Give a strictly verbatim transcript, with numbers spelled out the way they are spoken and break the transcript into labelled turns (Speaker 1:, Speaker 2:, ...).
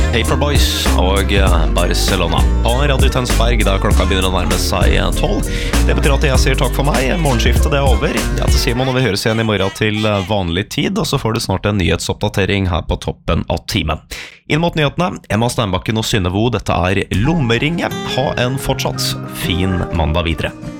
Speaker 1: Paperboys og Barcelona på Radio Tønsberg, da klokka begynner å nærme seg tolv. Det betyr at jeg sier takk for meg. Morgenskiftet det er over. Jeg heter Simon, og vi høres igjen i morgen til vanlig tid, og så får du snart en nyhetsoppdatering her på toppen av timen. Inn mot nyhetene, Emma Steinbakken og Synnevo, dette er Lommeringe. Ha en fortsatt fin mandag videre.